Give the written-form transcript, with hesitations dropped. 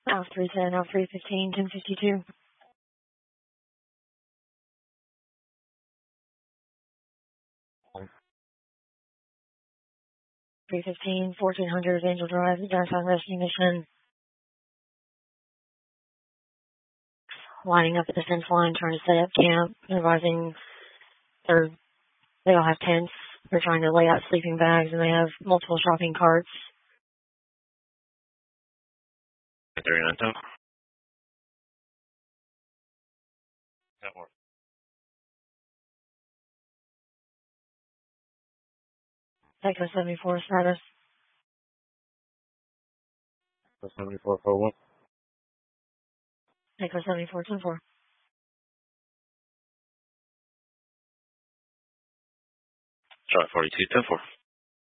Alpha 310, Alpha 315, 1052. 315, 1400 Angel Drive, downtown rescue mission. Lining up at the fence line, trying to set up camp, advising they all have tents. They're trying to lay out sleeping bags, and they have multiple shopping carts. 39 10. That works. Echo 74 status. 7441. Echo 74 10-4. Charlie 42 10-4.